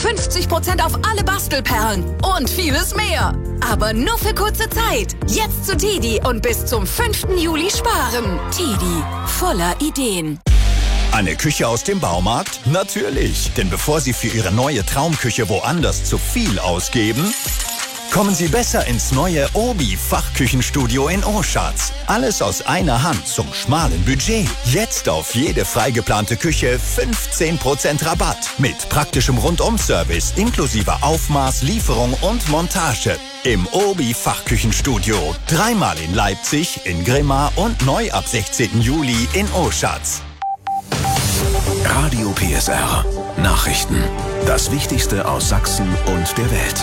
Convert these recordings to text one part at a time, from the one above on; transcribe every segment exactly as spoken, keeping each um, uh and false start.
fünfzig Prozent auf alle Bastelperlen und vieles mehr. Aber nur für kurze Zeit. Jetzt zu Tedi und bis zum fünften Juli sparen. Tedi, voller Ideen. Eine Küche aus dem Baumarkt? Natürlich, denn bevor Sie für Ihre neue Traumküche woanders zu viel ausgeben, kommen Sie besser ins neue Obi Fachküchenstudio in Oschatz. Alles aus einer Hand zum schmalen Budget. Jetzt auf jede freigeplante Küche fünfzehn Prozent Rabatt. Mit praktischem Rundum-Service inklusive Aufmaß, Lieferung und Montage. Im Obi Fachküchenstudio. Dreimal in Leipzig, in Grimma und neu ab sechzehnten Juli in Oschatz. Radio P S R. Nachrichten. Das Wichtigste aus Sachsen und der Welt.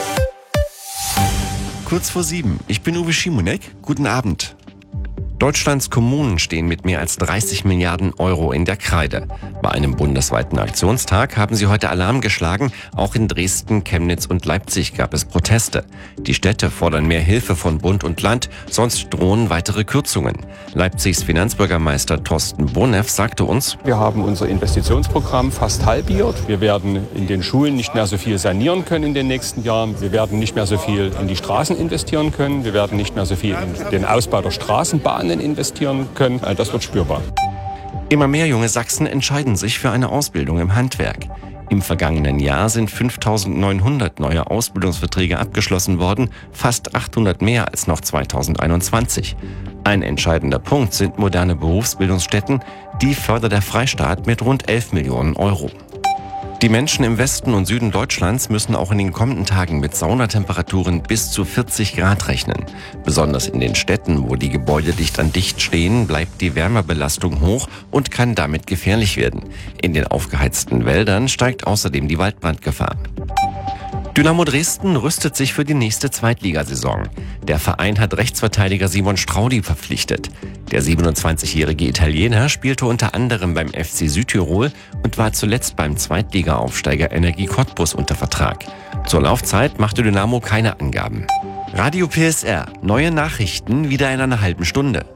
Kurz vor sieben. Ich bin Uwe Schimonek. Guten Abend. Deutschlands Kommunen stehen mit mehr als dreißig Milliarden Euro in der Kreide. Bei einem bundesweiten Aktionstag haben sie heute Alarm geschlagen. Auch in Dresden, Chemnitz und Leipzig gab es Proteste. Die Städte fordern mehr Hilfe von Bund und Land, sonst drohen weitere Kürzungen. Leipzigs Finanzbürgermeister Thorsten Bonev sagte uns: Wir haben unser Investitionsprogramm fast halbiert. Wir werden in den Schulen nicht mehr so viel sanieren können in den nächsten Jahren. Wir werden nicht mehr so viel in die Straßen investieren können. Wir werden nicht mehr so viel in den Ausbau der Straßenbahnen investieren können. Das wird spürbar. Immer mehr junge Sachsen entscheiden sich für eine Ausbildung im Handwerk. Im vergangenen Jahr sind fünftausendneunhundert neue Ausbildungsverträge abgeschlossen worden, fast achthundert mehr als noch zweitausendeinundzwanzig. Ein entscheidender Punkt sind moderne Berufsbildungsstätten, die fördert der Freistaat mit rund elf Millionen Euro. Die Menschen im Westen und Süden Deutschlands müssen auch in den kommenden Tagen mit Saunatemperaturen bis zu vierzig Grad rechnen. Besonders in den Städten, wo die Gebäude dicht an dicht stehen, bleibt die Wärmebelastung hoch und kann damit gefährlich werden. In den aufgeheizten Wäldern steigt außerdem die Waldbrandgefahr. Dynamo Dresden rüstet sich für die nächste Zweitligasaison. Der Verein hat Rechtsverteidiger Simon Straudi verpflichtet. Der siebenundzwanzigjährige Italiener spielte unter anderem beim F C Südtirol und war zuletzt beim Zweitliga-Aufsteiger Energie Cottbus unter Vertrag. Zur Laufzeit machte Dynamo keine Angaben. Radio P S R, neue Nachrichten wieder in einer halben Stunde.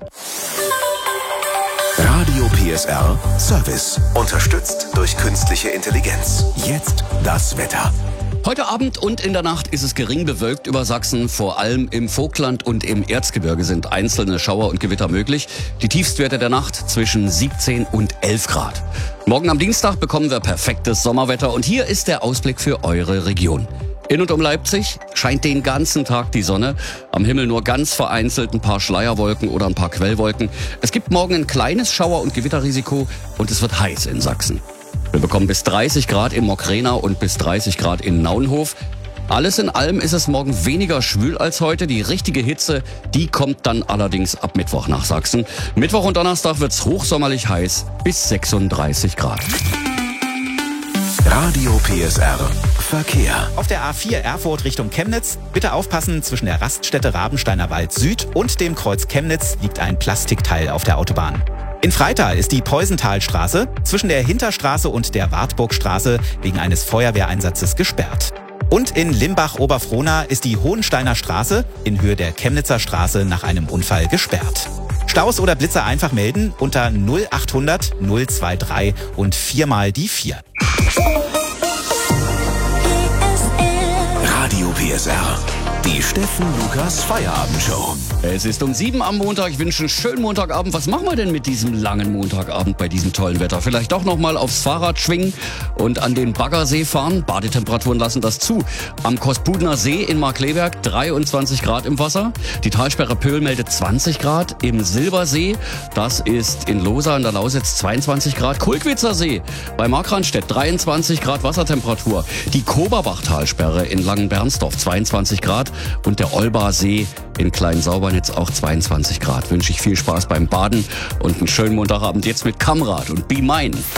Radio P S R Service. Unterstützt durch künstliche Intelligenz. Jetzt das Wetter. Heute Abend und in der Nacht ist es gering bewölkt über Sachsen. Vor allem im Vogtland und im Erzgebirge sind einzelne Schauer und Gewitter möglich. Die Tiefstwerte der Nacht zwischen siebzehn und elf Grad. Morgen am Dienstag bekommen wir perfektes Sommerwetter und hier ist der Ausblick für eure Region. In und um Leipzig scheint den ganzen Tag die Sonne. Am Himmel nur ganz vereinzelt ein paar Schleierwolken oder ein paar Quellwolken. Es gibt morgen ein kleines Schauer- und Gewitterrisiko und es wird heiß in Sachsen. Wir bekommen bis dreißig Grad in Mokräna und bis dreißig Grad in Naunhof. Alles in allem ist es morgen weniger schwül als heute. Die richtige Hitze, die kommt dann allerdings ab Mittwoch nach Sachsen. Mittwoch und Donnerstag wird's hochsommerlich heiß bis sechsunddreißig Grad. Radio P S R Verkehr. Auf der A vier Erfurt Richtung Chemnitz. Bitte aufpassen, zwischen der Raststätte Rabensteiner Wald Süd und dem Kreuz Chemnitz liegt ein Plastikteil auf der Autobahn. In Freital ist die Peusenthalstraße zwischen der Hinterstraße und der Wartburgstraße wegen eines Feuerwehreinsatzes gesperrt. Und in Limbach-Oberfrohna ist die Hohensteiner Straße in Höhe der Chemnitzer Straße nach einem Unfall gesperrt. Staus oder Blitzer einfach melden unter null achthundert null drei drei und viermal die vier. Radio P S R. Die Steffen Lukas Feierabendshow. Es ist um sieben am Montag. Ich wünsche einen schönen Montagabend. Was machen wir denn mit diesem langen Montagabend bei diesem tollen Wetter? Vielleicht doch noch mal aufs Fahrrad schwingen und an den Baggersee fahren. Badetemperaturen lassen das zu. Am Kospudner See in Markleberg dreiundzwanzig Grad im Wasser. Die Talsperre Pöhl meldet zwanzig Grad. Im Silbersee, das ist in Losa an der Lausitz zweiundzwanzig Grad. Kulkwitzer See bei Markranstädt dreiundzwanzig Grad Wassertemperatur. Die Koberbach-Talsperre in Langenbernsdorf zweiundzwanzig Grad. Und der Olbar See in Klein-Saubernitz auch zweiundzwanzig Grad. Wünsche ich viel Spaß beim Baden und einen schönen Montagabend jetzt mit Kamrad und Be Mine.